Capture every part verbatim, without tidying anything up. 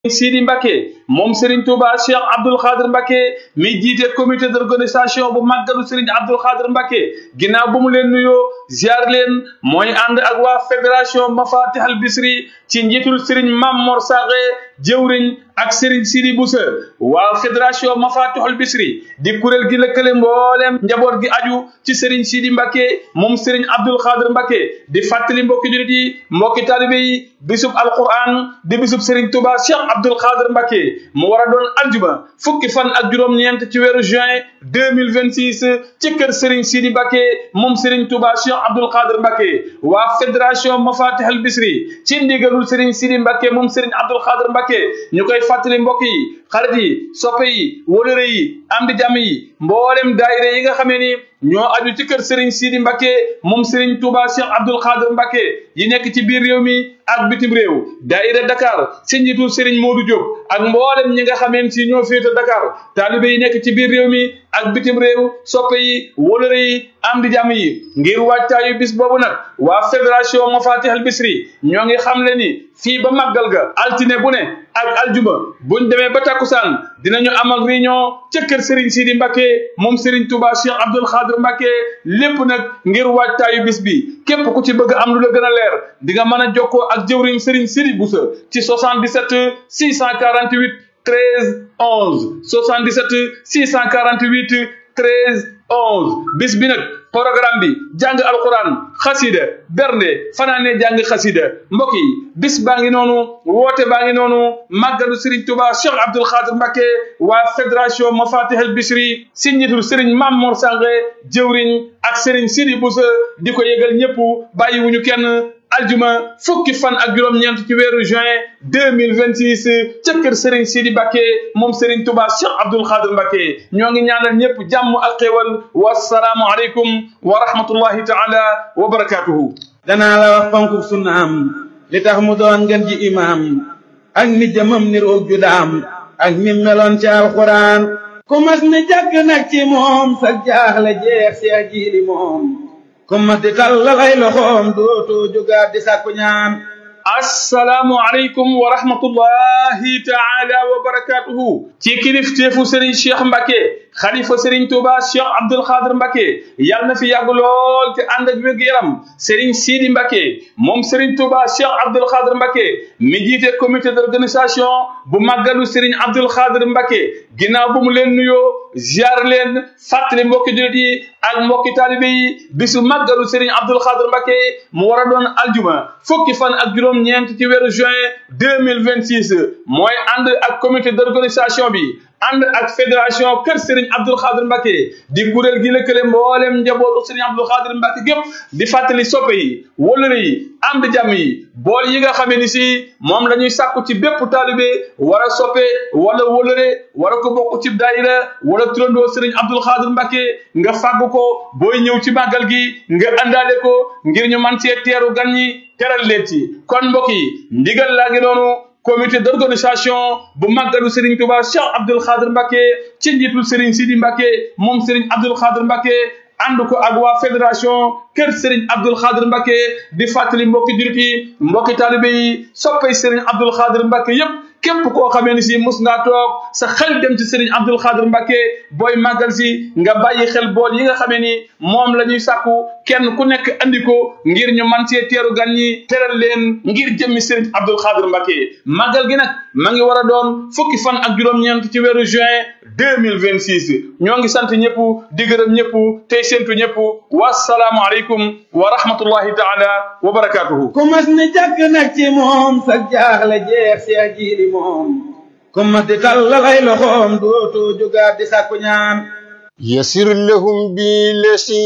Sidi Mbacké moom Serigne Touba Cheikh Abdoul Khadr Mbacké mi jiite comité d'organisation bu màggalu Serigne Abdoul Khadr Mbacké ginnaaw bu mu leen nuyoo ziar leen mooy ànd ak waa fédération Mafatih al Bichri ci njiitul Serigne Mame Mor Saxé jëwriñ ak Serigne Sidi Boussa waa fédération Mafatih al Bichri di kuréel gi lëkkale mbooleem njaboot gi aju ci Serigne Sidi Mbacké moom Serigne Abdoul Khadr Mbacké di fàttali mbokki julit yi mbokki taalibe yi bisub alquran di bisub Serigne Touba Cheikh Abdoul Khadr Mbacké mu war a doon aljuma fukki fan ak juróom-ñeent ci weeru juin deux mille vingt six ci kër Serigne Sidi Mbacké moom Serigne Touba Cheikh Abdoul Khadr Mbacké waa fédération Mafatih al Bichri ci ndigalul Serigne Sidi Mbacké moom Serigne Abdoul Khadr Mbacké ñu koy fàttali mbokk yi xarit yi soppe yi wóolëre yi am di jàmm yi mboolem daayira yi nga xamee ni ñoo aju ci kër Serigne Sidi Mbacké moom Serigne Touba Cheikh Abdoul Khadr Mbacké yi nekk ci biir réew mi ak bitim réew daayira Dakar ci njiitu Serigne Modou Diop ak mboolem ñi nga xameen si ñoo féete Dakar taalibe yi nekk ci biir réew mi ak bitim réew soppe yi wóolëre yi am di jàmm yi ngir wàccaayu bis boobu nag waa fédération Mafatih al Bichri ñoo ngi xam le ni fii ba màggal ga altine bu ne ak aljuma buñ demee ba takkusaan dinañu amal réunion ca kër Serigne Sidi Mbacké moom Serigne Touba Cheikh Abdoul Khadr Mbacké lépp nag ngir wàccaayu bis bi képp ku ci bëgg am lu la gën a leer di nga mën a jokkoo ak jëwriñ Serigne Sidi Boussa ci soixante-dix-sept six cent quarante-huit treize onze soixante-dix-sept six cent quarante-huit treize onze bis bi nag programme bi jàng alquran xasida bernde fanaane jàng xasida mbokk yi bis baa ngi noonu woote baa ngi noonu màggalu Serigne Touba Cheikh Abdoul Khadr Mbacké waa fédération Mafatih al Bichri si njiitul Serigne Mame Mor Saxé jëwriñ ak Serigne Sidi Boussa di ko yëgal ñëpp bàyyiwuñu kenn aljuma fukki fan ak juróom-ñeent ci weeru juin deux mille vingt six ca kër Serigne Sidi Mbacké moom Serigne Touba Cheikh Abdoul Khadr Mbacké ñoo ngi ñaanal ñëpp jàmm ak xéewal wassalaamu aleykum wa rahmatullahi taala wa barakatuhu danaa la wax fonku sunnaam li tax mu doon ngeen ji imaam ak ni jëmam ni roog ju daam ak ni meloon ci alquran ku mas ni jàkk nag ci moom sa jaaxle jeex seex jiili moom ku mas di tallalay loxoom dootoo jógaat di sàkku ñaan assalaamu aleykum wa rahmatullahi taala wa barakatuhu ci kilifteefu Serigne Cheikh Mbacké xalifa Serigne Touba Cheikh Abdoul Khadr Mbacké yàlla na fi yàgg lool te ànd ak wér-gu-yaram Serigne Sidi Mbacké moom Serigne Touba Cheikh Abdoul Khadr Mbacké mi jiite comité d'organisation bu màggalu Serigne Abdoul Khadr Mbacké ginnaaw bu mu leen nuyoo ziar leen fàttali mbokki jullit yi ak mbokki taalibe yi bisu màggalu Serigne Abdoul Khadr Mbacké mu war a doon aljuma fukki fan ak juróom-ñeent ci weeru juin deux mille vingt six mooy ànd ak comité d'organisation bi ànd ak fédération kër Serigne Abdoul Khadr Mbacké di kuréel gi lëkkale mboolem njabootu Serigne Abdoul Khadr Mbacké gépp di fàttali soppe yi wóllëre yi am di jàmm yi bool yi nga xamee ni si moom la ñuy sàkku ci bépp taalibe war a soppe wala wóllëre war a ko bokk ci daayira wala turandoo Serigne Abdoul Khadr Mbacké nga fàggu ko booy ñëw ci màggal gi nga àndaale ko ngir ñu man cee teeru gan ñi teral leen ci kon mbokk yi ndigal laa ngi noonu comité d'organisation bu màggalu Serigne Touba Cheikh Abdoul Khadr Mbacké ci njiitul Serigne Sidi Mbacké moom Serigne Abdoul Khadr Mbacké ànd ko ak waa fédération kër Serigne Abdoul Khadr Mbacké di fàttali mbokki jurit yi mbokki taalibe yi soppay Serigne Abdoul Khadr Mbacké yépp képp koo xamee ni si mus ngaa toog sa xel dem ci Serigne Abdoul Khadr Mbacké booy màggal si nga bàyyi xel bool yi nga xamee ni moom la ñuy sàkku kenn ku nekk andi ko ngir ñu man cee teeru gan ñi teral leen ngir jëmmi Serigne Abdoul Khadr Mbacké màggal gi nag ma ngi war a doon fukki fan ak juróom-ñeent ci weeru juin deux mille vingt six ñoo ngi sant ñëpp di gërëm ñëpp tey séntu ñëpp wassalaamu aleykum wa rahmatullahi taala wa barakatuhu ku mas ni jàkk nag ci moom sa jaaxle jeex seex jiili moom ku mas di tallalay loxoom dootoo jógaat di sàkku ñaan yasir lahum bi lesi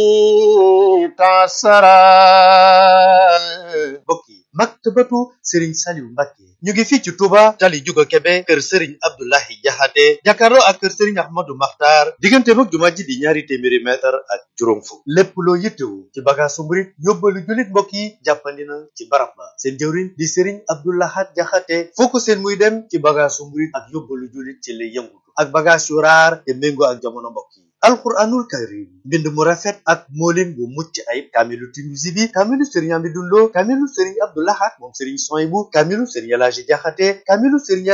tasara bokki maktabatu Serigne Saliou Mbacké ñu ngi fii ci Touba tali Juga Kebe kër Serigne Abdoulahi Jaxate jàkkaarloo ak kër Serigne Ahmadou Makhtar diggante mag jumaa ji di ñaari téeméeri mètre ak juróom fukk lépp loo yittewu ci bagaasu murit yóbbalu jullit mbokk yi jàppandi na ci barab ba seen jëwriñ di Serigne Abdoulahat Jaxate foo ko seen muy dem ci bagaasu murit ak yóbbalu jullit ci lay yëngutu ak bagaas yu raar te méngoo ak jamono mbokk yi alquranul karim mbind mu rafet ak moolin bu mucc ayib kaamilu Tinuusi bi kaamilu sëriñ Amidou Lo kaamilu sëriñ Abdou Lahad moom sëriñ Soyibu kaamilu sëriñ Elaaji Jaxate kaamilu sëriñ